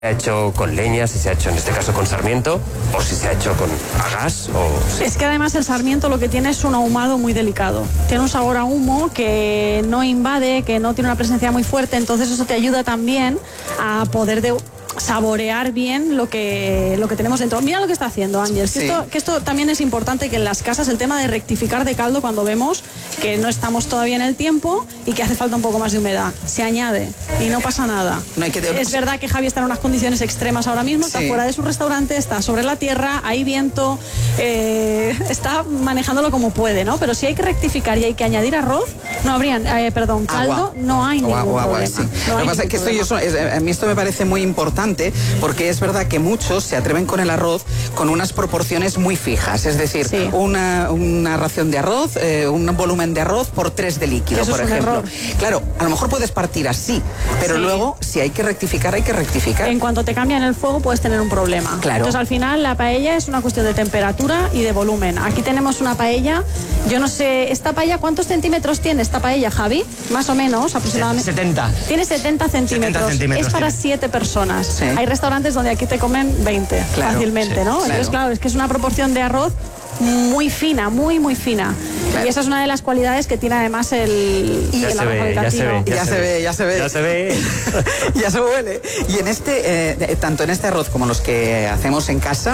se ha hecho con leña, si se ha hecho en este caso con sarmiento, o si se ha hecho con a gas, o... Es que además el sarmiento lo que tiene es un ahumado muy delicado. Tiene un sabor a humo que no invade, que no tiene una presencia muy fuerte, entonces eso te ayuda también a poder saborear bien lo que tenemos dentro. Mira lo que está haciendo Ángel, Sí. que esto también es importante, que en las casas el tema de rectificar de caldo cuando vemos que no estamos todavía en el tiempo y que hace falta un poco más de humedad. Se añade y no pasa nada. No hay que... Es verdad que Javi está en unas condiciones extremas ahora mismo, está fuera de su restaurante, está sobre la tierra, hay viento, está manejándolo como puede, ¿no? Pero si hay que rectificar y hay que añadir arroz, no habrían, caldo, agua. No hay ningún problema. Sí. No Lo hay que pasa es que problema. a mí esto me parece muy importante, porque es verdad que muchos se atreven con el arroz con unas proporciones muy fijas, es decir, Sí. una ración de arroz, un volumen de arroz por 3 de líquido, Eso por es un ejemplo. error. Claro, a lo mejor puedes partir así, pero Sí. luego si hay que rectificar, hay que rectificar. En cuanto te cambian el fuego puedes tener un problema. Claro. Entonces al final la paella es una cuestión de temperatura y de volumen. Aquí tenemos una paella, yo no sé, ¿esta paella cuántos centímetros tiene esta paella, Javi? Más o menos, aproximadamente. 70. Tiene 70 centímetros. centímetros Es para tiene. 7 personas. Sí. Hay restaurantes donde aquí te comen 20 Claro, fácilmente, sí, ¿no? claro. Entonces, claro, es que es una proporción de arroz muy fina, muy fina. Claro. Y esa es una de las cualidades que tiene además el Ya se ve, ya se ve. Ya se ve. Ya se ve. Ya se huele. Y en tanto en este arroz como los que hacemos en casa,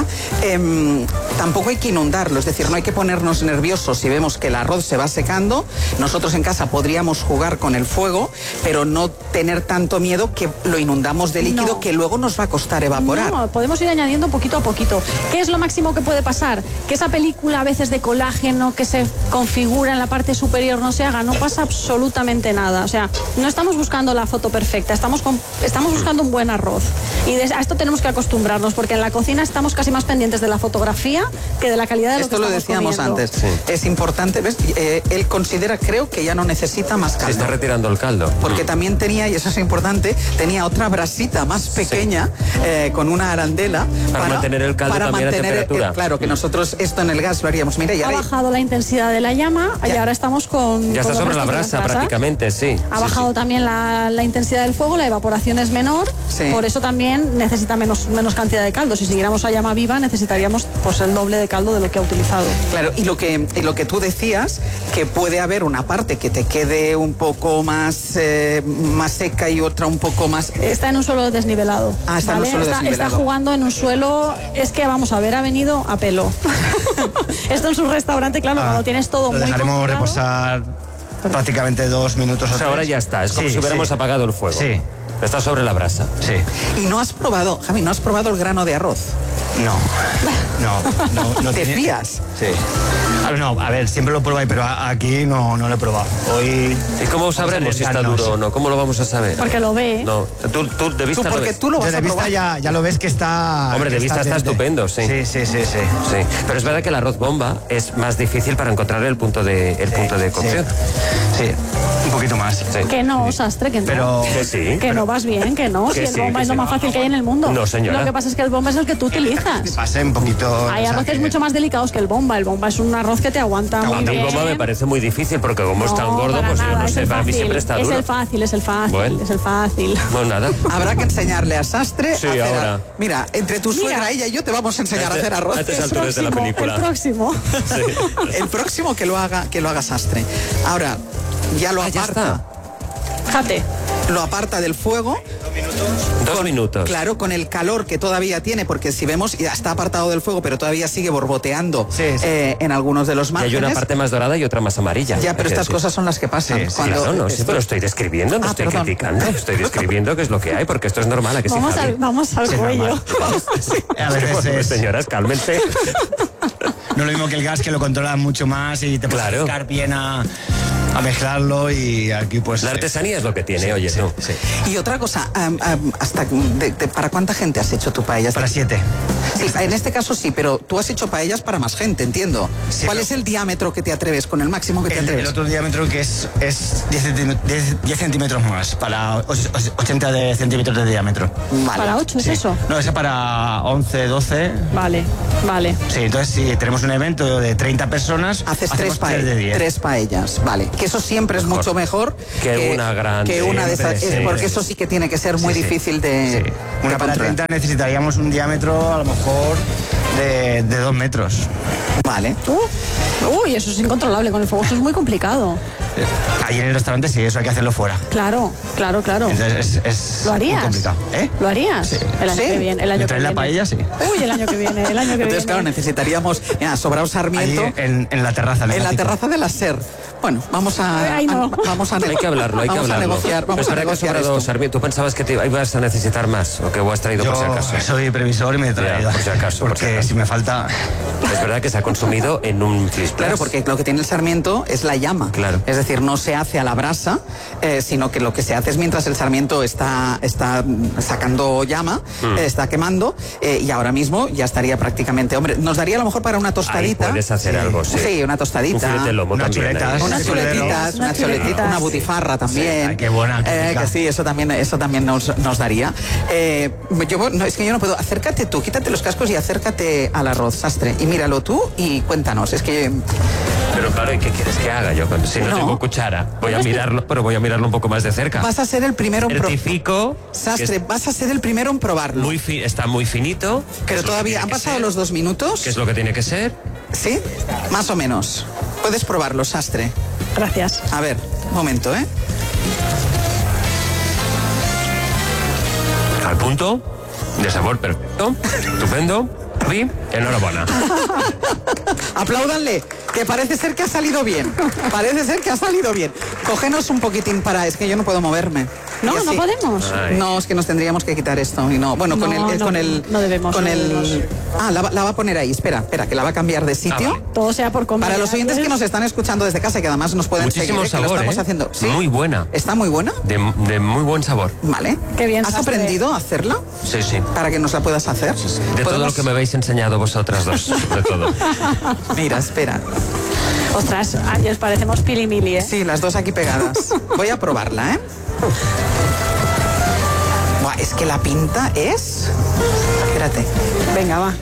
tampoco hay que inundarlo, es decir, no hay que ponernos nerviosos si vemos que el arroz se va secando. Nosotros en casa podríamos jugar con el fuego, pero no tener tanto miedo que lo inundamos de líquido, No. que luego nos va a costar evaporar. No, podemos ir añadiendo poquito a poquito. ¿Qué es lo máximo que puede pasar? Que esa película a veces de colágeno que se configura en la parte superior no se haga, no pasa absolutamente nada. O sea, no estamos buscando la foto perfecta, estamos buscando un buen arroz. Y a esto tenemos que acostumbrarnos, porque en la cocina estamos casi más pendientes de la fotografía que de la calidad de lo Esto que lo estamos decíamos comiendo. antes. Sí. Es importante, ¿ves? Él considera, creo, que ya no necesita más Se caldo. está retirando el caldo. Porque también tenía, y eso es importante, tenía otra brasita más pequeña, con una arandela. Para mantener el caldo también a temperatura. Claro, que nosotros esto en el gas lo haríamos. Mira, y Ha ahora... bajado la intensidad de la llama y Ya. ahora estamos con... Ya está con los sobre la restos de las brasa brasas. prácticamente, sí. Ha bajado también la intensidad del fuego, la evaporación es menor, Sí. por eso también necesita menos cantidad de caldo. Si siguiéramos a llama viva necesitaríamos pues el doble de caldo de lo que ha utilizado. Claro, y lo que tú decías, que puede haber una parte que te quede un poco más seca y otra un poco más... Está en un suelo desnivelado. Ah, está en un suelo desnivelado. Está jugando en un suelo, es que vamos a ver, ha venido a pelo. Esto en su restaurante, claro, cuando tienes todo Lo muy dejaremos controlado. reposar prácticamente 2 minutos o O sea, ahora 3. ya está, es como Sí, si hubiéramos sí. apagado el fuego. Sí. Está sobre la brasa. Sí. Y no has probado, Javi, no has probado el grano de arroz. No ¿Te tiene- fías? Sí. A ver, siempre lo pruebo ahí, pero aquí no lo he probado. Hoy... ¿Y cómo sabremos si está duro o no? ¿Cómo lo vamos a saber? Porque lo ve. No, tú de vista lo Porque ves. tú lo vas Desde a vista probar. ya lo ves que está... Hombre, de que vista está dente. estupendo, sí. Sí. Sí, pero es verdad que el arroz bomba es más difícil para encontrar el punto de cocción. Sí, un poquito más. Sí. Que no, sastre, que no. Pero... Que sí. Que no vas bien, que no. Si Que el sí, bomba que es lo sí. más fácil que hay en el mundo. No, señora. Lo que pasa es que el bomba es el que tú utilizas. Pasé un poquito... Hay o sea, arroces que- mucho más delicados que el bomba. El bomba es un arroz que te aguanta muy A mí bien. el bomba me parece muy difícil porque como es tan gordo, para pues yo nada, no es sé, el para mí fácil. siempre está duro. Es el fácil. Bueno. Es el fácil. No, nada. Habrá que enseñarle a Sastre Sí, a hacer ahora. Mira, entre tu suegra, ella y yo te vamos a enseñar a hacer arroz. A estas alturas de la película. El próximo. El próximo que lo haga Sastre. Ahora, ya lo ya aparta. Fíjate. Lo aparta del fuego. 2 minutos. Claro, con el calor que todavía tiene, porque si vemos, ya está apartado del fuego, pero todavía sigue borboteando Sí. en algunos de los Y hay márgenes. una parte más dorada y otra más amarilla. Ya, pero Es estas decir, cosas son las que pasan. Sí, Claro, no sé, pero estoy describiendo, no estoy perdón. criticando. Estoy describiendo qué es lo que hay, porque esto es normal, ¿a que sí, Javi? Vamos al cuello. A veces Bueno, es- señoras, cálmense. No es lo mismo que el gas, que lo controla mucho más y te puedes Claro. acercar bien a mezclarlo, y aquí pues... La artesanía es lo que tiene, oye, tú. Sí. Y otra cosa, ¿para cuánta gente has hecho tu paella? Para 7. Sí, en este caso sí, pero tú has hecho paellas para más gente, entiendo. Sí, ¿Cuál pero- es el diámetro que te atreves, con el máximo que te El atreves? otro diámetro que es 10 centímetros más, para 80 centímetros de diámetro. Vale. Para 8 es Sí. eso. No, ese para 11, 12. Vale. Sí, entonces si tenemos un evento de 30 personas, Haces hacemos 3 de 10. paellas, vale. Que eso siempre es mucho mejor Que una grande. que una de esas, Siempre, porque sí. eso sí que tiene que ser muy Sí, sí. difícil de, Sí. Una de para controlar. 30 necesitaríamos un diámetro a lo mejor de 2 metros. Vale. Uy, eso es incontrolable con el fuego, eso es muy complicado. Ahí en el restaurante sí, eso hay que hacerlo fuera. Claro. Entonces es ¿Lo harías? muy complicado. ¿Eh? ¿Lo harías? Sí. El año Sí. que viene. El año ¿Me que traes la viene. paella? Sí. Uy, el año que viene. Entonces, claro, necesitaríamos, mira, sobrado Sarmiento Ahí en la terraza. en la gatito. terraza de la SER. Bueno, vamos a, Ay, no. vamos a Hay que hablarlo, hay que vamos hablarlo. a negociar, Pero vamos a es verdad que negociar Sobrado, esto. Sarmiento, ¿tú pensabas que te ibas a necesitar más o que has traído por si Yo acaso? soy previsor y me he traído. por si acaso, por Porque si acaso. si me falta... Es verdad que se ha consumido en un flisplas. Claro, porque lo que tiene el sarmiento es la llama. Claro. Es decir, no se hace a la brasa, sino que lo que se hace es mientras el sarmiento está sacando llama, está quemando, y ahora mismo ya estaría prácticamente... Hombre, nos daría a lo mejor para una tostadita. Ahí puedes hacer algo, sí. Sí, una Un tostadita. filete de lomo Unas también. chuletas. ¿eh? Unas Sí, chuletitas, unas unas chuletitas, chuletitas. una butifarra también. Sí, ay, qué buena, qué rica. Que sí, eso también nos daría. No, es que yo no puedo. Acércate tú, quítate los cascos y acércate al arroz, Sastre. Y míralo tú y cuéntanos. Es que Pero claro, ¿y qué quieres que haga yo? Si no, No. tengo cuchara, voy a mirarlo, pero voy a mirarlo un poco más de cerca. vas a ser el primero en Certifico que Sastre, vas a ser el primero en probarlo. está muy finito. que Pero es lo que todavía tiene han que pasado ser, los 2 minutos. que es lo que tiene que ser. ¿Sí? Más o menos. Puedes probarlo, Sastre. Gracias. A ver, un momento, ¿eh? Al punto, de sabor perfecto, estupendo. Y enhorabuena. Apláudanle, que parece ser que ha salido bien. Parece ser que ha salido bien. Cógenos un poquitín para... Es que yo no puedo moverme. No, Y no así- podemos. Ay. No, es que nos tendríamos que quitar esto y no. Bueno, con No, el, no, con el, no debemos, con no el. debemos. Ah, la va a poner ahí. Espera, que la va a cambiar de sitio. vale. Todo sea por comer. Para los oyentes que nos están escuchando desde casa, que además nos pueden Muchísimo seguir, que lo sabor, estamos ¿eh? haciendo. ¿Sí? Muy buena. ¿Está muy buena? De muy buen sabor. Vale. Qué bien, ¿Has Sastre. aprendido a hacerla? Sí, sí. Para que nos la puedas hacer. De todo lo que me habéis enseñado vosotras dos. De todo. Mira, espera. Ostras, ay, os parecemos pilimili, ¿eh? Sí, las dos aquí pegadas. Voy a probarla, ¿eh? Buah, es que la pinta es... Espérate. Venga, va.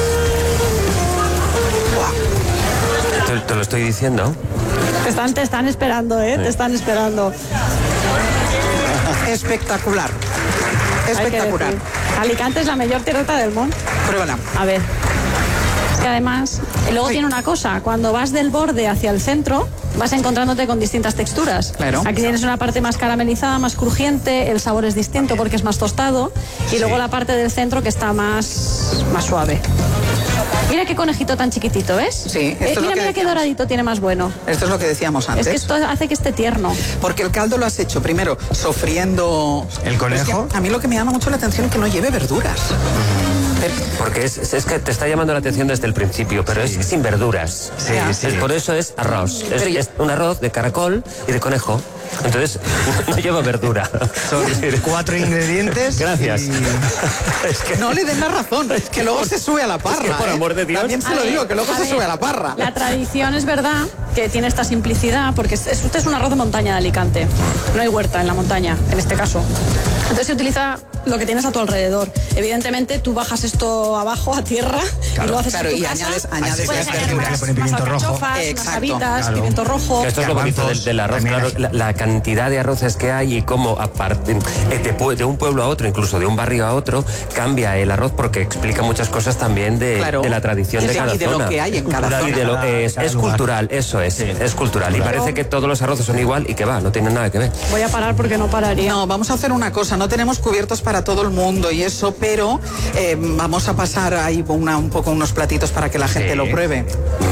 Buah. Te lo estoy diciendo. Te están esperando, ¿eh? Te están esperando. Espectacular. Hay que Espectacular. decir. Alicante es la mejor tierra del mundo. Pruébala. A ver. Es que además, luego Uy. tiene una cosa. Cuando vas del borde hacia el centro, vas encontrándote con distintas texturas. Claro. Aquí tienes una parte más caramelizada, más crujiente, el sabor es distinto porque es más tostado. Y luego la parte del centro que está más suave. Mira qué conejito tan chiquitito, ¿ves? Sí, esto es lo mira, que mira qué decíamos. doradito tiene más bueno. Esto es lo que decíamos antes. Es que esto hace que esté tierno. Porque el caldo lo has hecho primero sofriendo... ¿El conejo? Es que a mí lo que me llama mucho la atención es que no lleve verduras. Porque es que te está llamando la atención desde el principio, pero es sin verduras. Sí, sí. Por eso es arroz. Es un arroz de caracol y de conejo. Entonces, no lleva verdura. Son 4 ingredientes. Gracias. y- Es que No le den la razón, que luego se sube a la parra. que, por ¿eh? amor de Dios. También se lo digo, que luego A se ver, sube a la parra. La tradición es verdad que tiene esta simplicidad, porque usted es un arroz de montaña de Alicante. No hay huerta en la montaña, en este caso. Entonces se utiliza lo que tienes a tu alrededor. Evidentemente, tú bajas esto abajo a tierra y lo haces claro, en tu y casa. añades Puedes las añadir verduras. más, Le ponen pimiento más rojo. alcachofas, más Exacto, habitas, claro. pimiento rojo. Esto es lo bonito del arroz, Garbanzos, claro, la cantidad de arroces que hay y cómo aparte de un pueblo a otro, incluso de un barrio a otro, cambia el arroz porque explica muchas cosas también de la tradición de cada y de lo zona. que hay en cada Cultural y zona. de lo- es Cada lugar. cultural, eso es cultural. Y parece que todos los arroces son igual y que va, no tienen nada que ver. Voy a parar porque no pararía. No, vamos a hacer una cosa, no tenemos cubiertos para todo el mundo y eso, pero vamos a pasar ahí un poco unos platitos para que la gente Sí. lo pruebe.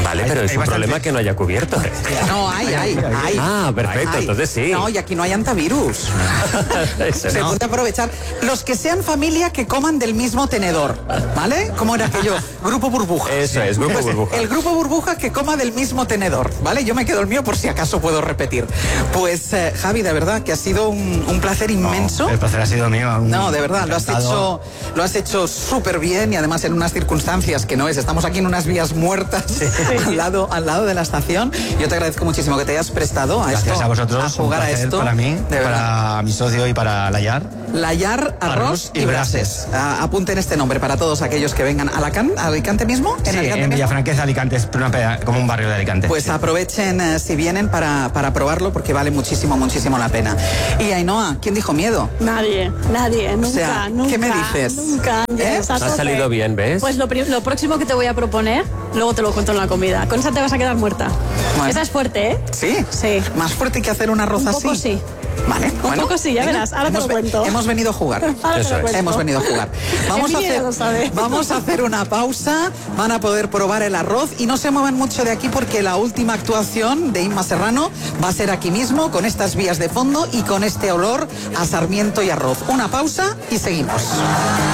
Vale, pero es un problema que no haya cubierto. No, hay. Ah, perfecto, entonces sí. No, y aquí no hay antivirus. Se puede aprovechar. Los que sean familia que coman del mismo tenedor, ¿vale? ¿Cómo era aquello? Grupo burbuja. Eso es, grupo burbuja. El grupo burbuja que coma del mismo tenedor, ¿vale? Yo me quedo el mío por si acaso puedo repetir. Pues, Javi, de verdad que ha sido un placer inmenso. No, el placer ha sido mío. No, de verdad, lo has hecho súper bien y además en unas circunstancias que no es. Estamos aquí en unas vías muertas al lado de la estación. Yo te agradezco muchísimo que te hayas prestado a Gracias esto. a vosotros. A jugar a esto. Para mí, para mi socio y para Layar. Layar, arroz y brases. Apunten este nombre para todos aquellos que vengan a Alicante mismo. En Villafranqueza, Alicante, es como un barrio de Alicante. Pues aprovechen si vienen para probarlo porque vale muchísimo la pena. Y Ainhoa, ¿quién dijo miedo? Nadie, nunca, O sea, nunca. ¿qué me dices? Nunca. Ha salido bien, ¿ves? Pues lo próximo que te voy a proponer, luego te lo cuento en la comida. Con esa te vas a quedar muerta. Bueno. Esa es fuerte, ¿eh? ¿Sí? Sí. ¿Más fuerte que hacer un arroz así? Un poco sí. Vale, Un poco sí, ya verás. Ahora te lo cuento. Hemos venido a jugar. Ahora te lo cuento. Hemos venido a jugar. Vamos a hacer una pausa. Van a poder probar el arroz y no se muevan mucho de aquí porque la última actuación de Inma Serrano va a ser aquí mismo con estas vías de fondo y con este olor a sarmiento y arroz. Una pausa y seguimos.